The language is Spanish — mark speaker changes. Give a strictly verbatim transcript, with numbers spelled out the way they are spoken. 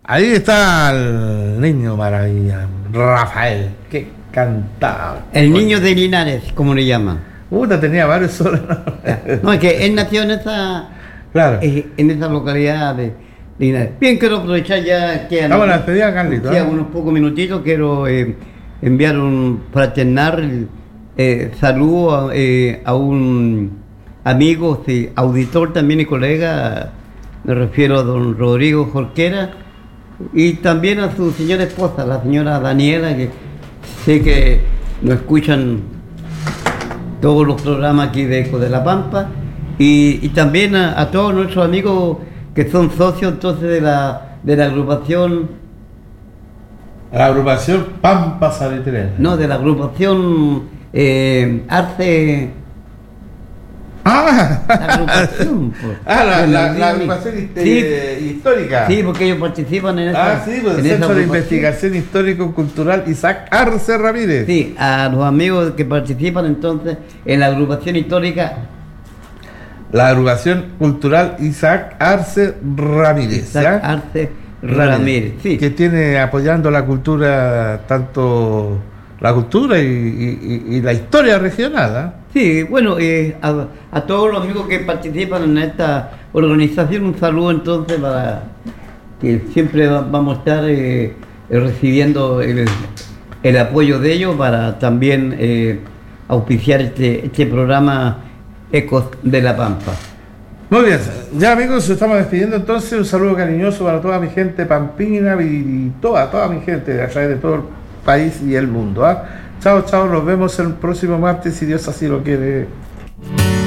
Speaker 1: Ahí está el niño maravilla, Rafael, que cantaba.
Speaker 2: El niño de Linares, como le llaman.
Speaker 1: Puta, tenía varios solos.
Speaker 2: No, es que él nació en esa,
Speaker 1: Claro.
Speaker 2: eh, en esa localidad de Linares. Bien, quiero aprovechar ya que
Speaker 1: Estamos en la despedida, Carlito.
Speaker 2: sí,
Speaker 1: ¿eh?
Speaker 2: unos pocos minutitos, quiero eh, enviar un fraternal eh, saludo a, eh, a un amigo, sí, auditor también y colega, me refiero a don Rodrigo Jorquera, y también a su señora esposa, la señora Daniela, que sé que nos escuchan todos los programas aquí de Eco de la Pampa, y, y también a, a todos nuestros amigos que son socios entonces de la, de la agrupación,
Speaker 1: La agrupación Pampa Salitrera.
Speaker 2: no, de la agrupación eh, Arce,
Speaker 1: Ah,
Speaker 2: la agrupación, pues.
Speaker 1: ah la,
Speaker 2: Bueno,
Speaker 1: la, la
Speaker 2: sí,
Speaker 1: agrupación hist-
Speaker 2: sí,
Speaker 1: eh, histórica.
Speaker 2: sí, porque ellos participan en esa,
Speaker 1: Ah, sí, pues
Speaker 2: en
Speaker 1: el
Speaker 2: esa
Speaker 1: Centro de
Speaker 2: agrupación.
Speaker 1: Investigación Histórico-Cultural Isaac Arce Ramírez.
Speaker 2: Sí, a los amigos que participan entonces en la agrupación histórica
Speaker 1: La agrupación cultural Isaac Arce Ramírez.
Speaker 2: Isaac
Speaker 1: ¿ya?
Speaker 2: Arce Ramírez, sí.
Speaker 1: Que tiene apoyando la cultura, tanto la cultura y, y- y la historia regional. ¿ah?
Speaker 2: Sí, bueno, eh, a, a todos los amigos que participan en esta organización, un saludo entonces para que siempre va- vamos a estar eh, eh, recibiendo el, el apoyo de ellos para también eh, auspiciar este, este programa Ecos de la Pampa.
Speaker 1: Muy bien, ya amigos, estamos despidiendo entonces. Un saludo cariñoso para toda mi gente pampina y, y toda, toda mi gente a través de todo el país y el mundo. ¿ah? Chao, chao, nos vemos el próximo martes si Dios así lo quiere.